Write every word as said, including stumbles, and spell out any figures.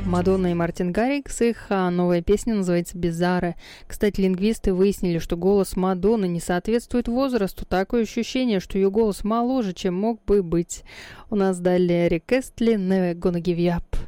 Мадонна и Мартин Гаррикс, их а, новая песня называется «Bizarre». Кстати, лингвисты выяснили, что голос Мадонны не соответствует возрасту. Такое ощущение, что ее голос моложе, чем мог бы быть. У нас далее Рик Эстли «Never Gonna Give You Up».